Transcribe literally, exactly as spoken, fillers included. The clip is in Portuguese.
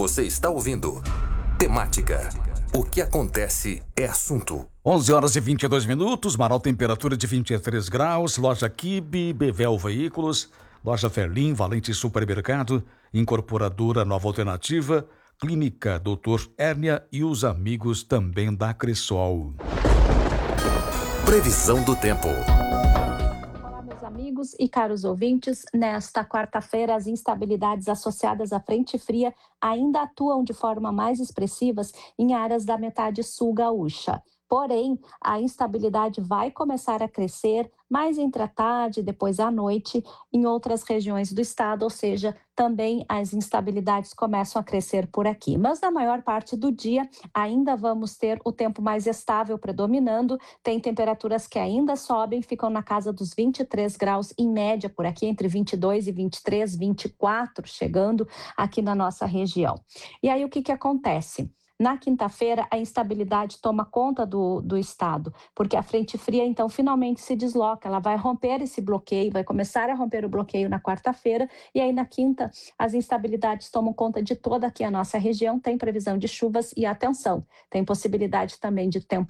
Você está ouvindo Temática. O que acontece é assunto. onze horas e vinte e dois minutos, Marau, temperatura de vinte e três graus, loja Kibe, Bevel Veículos, loja Ferlim, Valente Supermercado, Incorporadora Nova Alternativa, Clínica doutor Hérnia e os amigos também da Cressol. Previsão do tempo. Amigos e caros ouvintes, nesta quarta-feira as instabilidades associadas à frente fria ainda atuam de forma mais expressivas em áreas da metade sul gaúcha. Porém, a instabilidade vai começar a crescer mais entre a tarde e depois à noite em outras regiões do estado, ou seja, também as instabilidades começam a crescer por aqui. Mas na maior parte do dia ainda vamos ter o tempo mais estável predominando, tem temperaturas que ainda sobem, ficam na casa dos vinte e três graus em média por aqui, entre vinte e dois e vinte e três, vinte e quatro chegando aqui na nossa região. E aí o que que acontece? Na quinta-feira, a instabilidade toma conta do, do estado, porque a frente fria, então, finalmente se desloca. Ela vai romper esse bloqueio, vai começar a romper o bloqueio na quarta-feira, e aí na quinta, as instabilidades tomam conta de toda aqui a nossa região. Tem previsão de chuvas e, atenção, tem possibilidade também de tempo